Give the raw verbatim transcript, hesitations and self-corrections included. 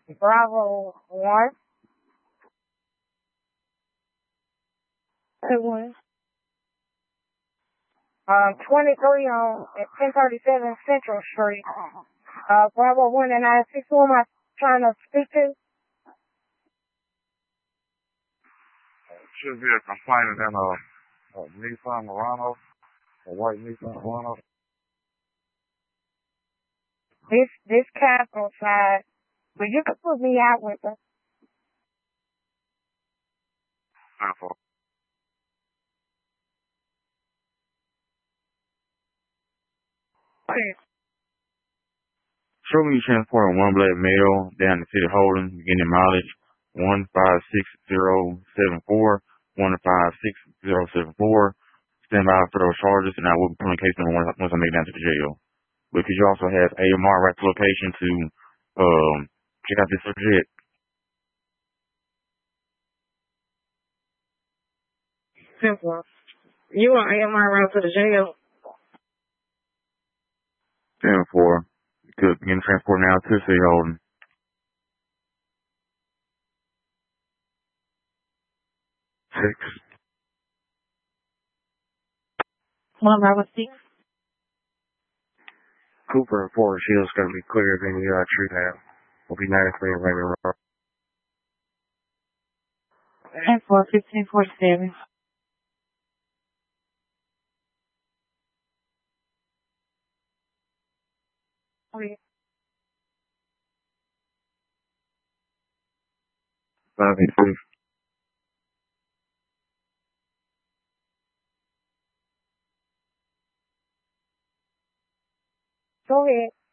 Bravo one. Two one. Um, twenty-three on ten thirty-seven Central Street. Uh, Bravo one and nine six. Who am I trying to speak to? Should be a complainant in a, a Nissan Murano, a white Nissan Murano. This this capital side, but you can put me out with her. Simple. Okay. Show me you transporting one black male down the city holding, beginning mileage one five six zero seven four, one five six zero seven four. Stand by for those charges, and I will be putting case number one once I make it down to the jail. But could you also have A M R right to location to um check out this subject? Simple. You want A M R right to the jail? Stand for. Good. Begin transport now to city holding. Six. One Bravo six. Cooper and Forest Hill's going to be cleared in the uh, tree now. Will be ninety-three and Raymond Road. And for fifteen forty-seven. Okay. Five eight three. Go ahead.